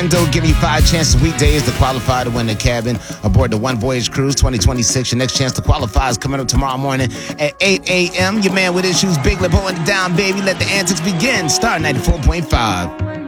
They'll give you 5 chances weekdays to qualify to win the cabin aboard the One Voyage Cruise 2026. Your next chance to qualify is coming up tomorrow morning at 8 a.m. Your man with issues, Big Lip, holding it down, baby. Let the antics begin. Star 94.5.